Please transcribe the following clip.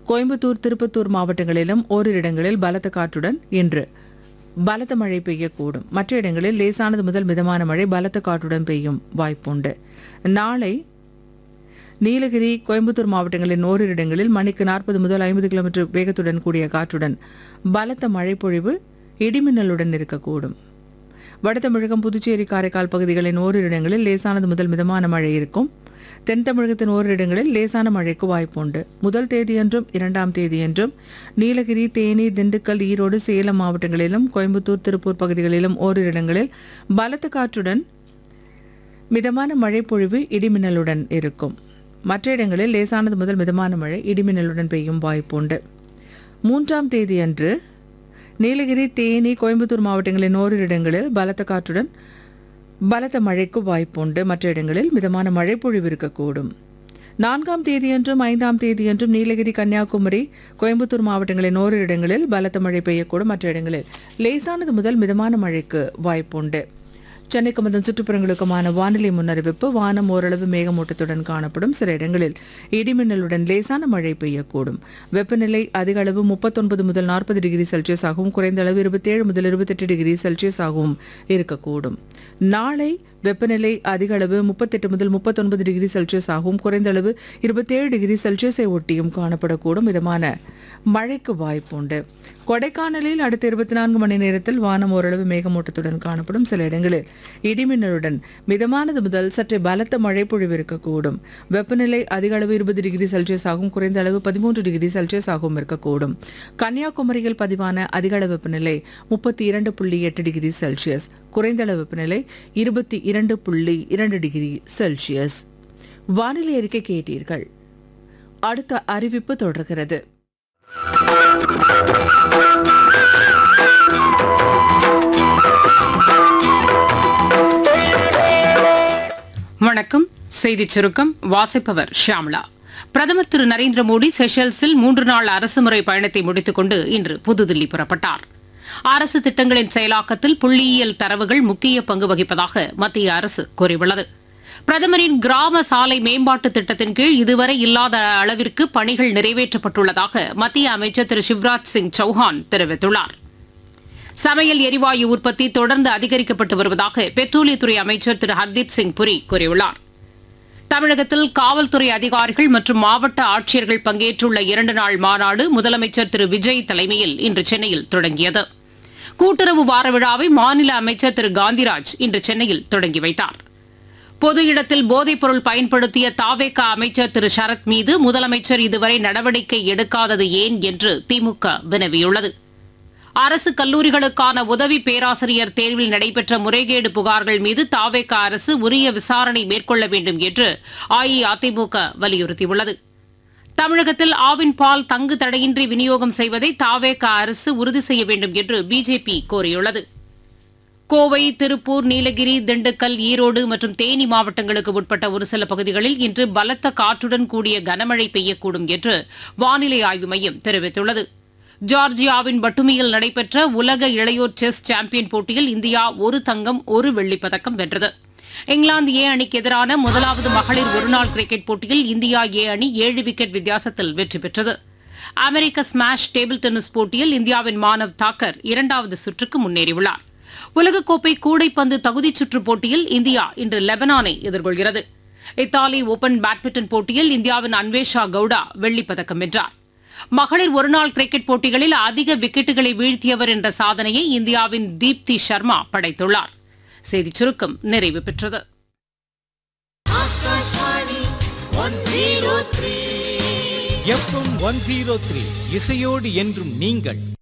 கோயம்புத்தூர், திருப்பத்தூர் மாவட்டங்களிலும் ஓரிரு இடங்களில் பலத்த காற்றுடன் இன்று பலத்த மழை பெய்யக்கூடும். மற்ற இடங்களில் லேசானது முதல் மிதமான மழை பலத்த காற்றுடன் பெய்யும் வாய்ப்புண்டு. நாளை நீலகிரி, கோயம்புத்தூர் மாவட்டங்களின் ஓரிரு இடங்களில் மணிக்கு 40 முதல் 50 கிலோமீட்டர் வேகத்துடன் கூடிய காற்றுடன் பலத்த மழை பொழிவு இடிமின்னலுடன் இருக்கக்கூடும். வட தமிழகம், புதுச்சேரி, காரைக்கால் பகுதிகளின் ஓரிரு இடங்களில் லேசானது முதல் மிதமான மழை இருக்கும். தென் தமிழகத்தின் ஓரிரு இடங்களில் லேசான மழைக்கு வாய்ப்புண்டு. முதல் தேதியன்றும் 2ஆம் தேதியன்றும் நீலகிரி, தேனி, திண்டுக்கல், ஈரோடு, சேலம் மாவட்டங்களிலும் கோயம்புத்தூர், திருப்பூர் பகுதிகளிலும் ஓரிரு இடங்களில் பலத்த காற்றுடன் மிதமான மழை பொழிவு இடிமின்னலுடன் இருக்கும். மற்ற இடங்களில் லேசானது முதல் மிதமான மழை இடிமின்னலுடன் பெய்யும் வாய்ப்புண்டு. 3ஆம் தேதியன்று நீலகிரி, தேனி, கோயம்புத்தூர் மாவட்டங்களின் ஓரிரு இடங்களில் பலத்த காற்றுடன் பலத்த மழைக்கு வாய்ப்புண்டு. மற்ற இடங்களில் மிதமான மழை பொழிவு இருக்கக்கூடும். 4ஆம் தேதியன்றும் 5ஆம் தேதியன்றும் நீலகிரி, கன்னியாகுமரி, கோயம்புத்தூர் மாவட்டங்களின் ஓரிரு இடங்களில் பலத்த மழை பெய்யக்கூடும். மற்ற இடங்களில் லேசானது முதல் மிதமான மழைக்கு வாய்ப்புண்டு. சென்னைக்கும் அதன் சுற்றுப்புறங்களுக்குமான வானிலை முன்னறிவிப்பு. வானம் ஓரளவு மேகமூட்டத்துடன் காணப்படும். சில இடங்களில் இடிமின்னலுடன் லேசான மழை பெய்யக்கூடும். வெப்பநிலை அதிக அளவு 39 முதல் 40 டிகிரி செல்சியஸ் ஆகவும், குறைந்த அளவு 27 முதல் 28 டிகிரி செல்சியஸ் ஆகவும் இருக்கக்கூடும். நாளை வெப்பநிலை அதிக அளவு 38 முதல் 39 டிகிரி செல்சியஸ் ஆகவும், குறைந்த அளவு 27 டிகிரி செல்சியஸை ஒட்டியும் காணப்படக்கூடும். மிதமான மழைக்கு வாய்ப்புண்டு. கொடைக்கானலில் அடுத்த 24 மணி நேரத்தில் வானம் ஓரளவு மேகமூட்டத்துடன் காணப்படும். சில இடங்களில் இடிமின்னலுடன் மிதமானது முதல் சற்றே பலத்த மழை பொழிவு இருக்கக்கூடும். வெப்பநிலை அதிக அளவு 20 டிகிரி செல்சியஸ் ஆகும், குறைந்த அளவு 13 டிகிரி செல்சியஸ் ஆகவும் இருக்கக்கூடும். கன்னியாகுமரியில் பதிவான அதிக அளவு வெப்பநிலை 32.8 டிகிரி செல்சியஸ், குறைந்த அளவு வெப்பநிலை 22.2 டிகிரி செல்சியஸ். வானிலை அறிக்கை கேட்டீர்கள். அடுத்த அறிவிப்பு தொடர்கிறது. வணக்கம். செய்திச் சுருக்கம் வாசிப்பவர் ஷியாமளா. பிரதமர் திரு நரேந்திர மோடி செஷல்ஸில் 3 நாள் அரசுமுறை பயணத்தை முடித்துக் கொண்டு இன்று புதுதில்லி புறப்பட்டார். அரசு திட்டங்களின் செயலாக்கத்தில் புள்ளியியல் தரவுகள் முக்கிய பங்கு வகிப்பதாக மத்திய அரசு கூறியுள்ளது. பிரதமரின் கிராம சாலை மேம்பாட்டு திட்டத்தின் கீழ் இதுவரை இல்லாத அளவிற்கு பணிகள் நிறைவேற்றப்பட்டுள்ளதாக மத்திய அமைச்சர் திரு சிவராஜ் சிங் சௌஹான் தெரிவித்துள்ளார். சமையல் எரிவாயு உற்பத்தி தொடர்ந்து அதிகரிக்கப்பட்டு வருவதாக பெட்ரோலியத்துறை அமைச்சர் திரு ஹர்தீப் சிங் புரி கூறியுள்ளார். தமிழகத்தில் காவல்துறை அதிகாரிகள் மற்றும் மாவட்ட ஆட்சியர்கள் பங்கேற்றுள்ள 2 நாள் மாநாடு முதலமைச்சர் திரு விஜய் தலைமையில் இன்று சென்னையில் தொடங்கியது. கூட்டுறவு வார விழாவை மாநில அமைச்சர் திரு காந்திராஜ் இன்று சென்னையில் தொடங்கி வைத்தார். பொது இடத்தில் போதைப்பொருள் பயன்படுத்திய தாவேகா அமைச்சர் திரு சரத் மீது முதலமைச்சர் இதுவரை நடவடிக்கை எடுக்காதது ஏன் என்று திமுக வினவியுள்ளது. அரசு கல்லூரிகளுக்கான உதவி பேராசிரியர் தேர்வில் நடைபெற்ற முறைகேடு புகார்கள் மீது தாவேகா அரசு உரிய விசாரணை மேற்கொள்ள வேண்டும் என்று அஇஅதிமுக வலியுறுத்தியுள்ளது. தமிழகத்தில் ஆவின் பால் தங்கு தடையின்றி விநியோகம் செய்வதை தாவேகா அரசு உறுதி செய்ய வேண்டும் என்று பிஜேபி கோரியுள்ளது. கோவை, திருப்பூர், நீலகிரி, திண்டுக்கல், ஈரோடு மற்றும் தேனி மாவட்டங்களுக்கு உட்பட்ட ஒரு சில பகுதிகளில் இன்று பலத்த காற்றுடன் கூடிய கனமழை பெய்யக்கூடும் என்று வானிலை ஆய்வு மையம் தெரிவித்துள்ளது. ஜார்ஜியாவின் பட்டுமியில் நடைபெற்ற உலக இளையோர் செஸ் சாம்பியன் போட்டியில் இந்தியா 1 தங்கம் 1 வெள்ளிப் பதக்கம் வென்றது. இங்கிலாந்து ஏ அணிக்கு எதிரான முதலாவது மகளிர் ஒருநாள் கிரிக்கெட் போட்டியில் இந்தியா ஏ அணி 7 விக்கெட் வித்தியாசத்தில் வெற்றி பெற்றது. அமெரிக்க ஸ்மாஷ் டேபிள் டென்னிஸ் போட்டியில் இந்தியாவின் மானவ் தாக்கர் 2வது சுற்றுக்கு முன்னேறியுள்ளார். உலகக்கோப்பை கூடைப்பந்து தகுதிச் சுற்றுப் போட்டியில் இந்தியா இன்று லெபனானை எதிர்கொள்கிறது. இத்தாலி ஓபன் பேட்மிண்டன் போட்டியில் இந்தியாவின் அன்வேஷா கவுடா வெள்ளிப் பதக்கம் வென்றார். மகளிர் ஒருநாள் கிரிக்கெட் போட்டிகளில் அதிக விக்கெட்டுகளை வீழ்த்தியவர் என்ற சாதனையை இந்தியாவின் தீப்தி சர்மா படைத்துள்ளார். செய்திச் சுருக்கம் நிறைவு பெற்றது. FM 103 இசையோடு என்றும் நீங்கள்